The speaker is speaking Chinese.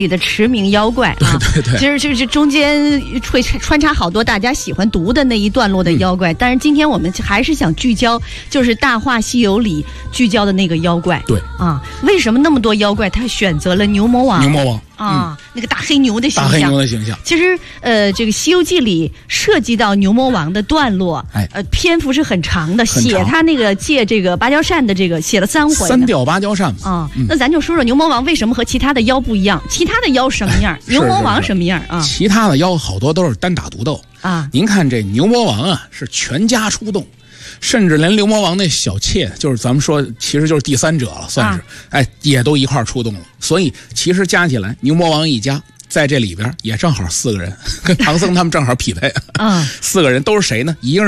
里的驰名妖怪啊， 对， 其实这中间会穿插好多大家喜欢读的那一段落的妖怪，但是今天我们还是想聚焦，就是《大话西游》里聚焦的那个妖怪。 对啊，为什么那么多妖怪他选择了牛魔王？ 牛魔王啊，那个大黑牛的形象。 大黑牛的形象。 其实这个《西游记》里涉及到牛魔王的段落，篇幅是很长的，写他那个借这个芭蕉扇的这个写了3回。 三吊芭蕉扇啊，那咱就说说牛魔王为什么和其他的妖不一样？其他的妖什么样？牛魔王什么样啊？ 其他的妖好多都是单打独斗啊。 您看这牛魔王啊，是全家出动，甚至连牛魔王那小妾，就是咱们说其实就是第三者了，算是也都一块出动了。所以其实加起来，牛魔王一家在这里边也正好4个人，跟唐僧他们正好匹配。4个人都是谁呢？一个人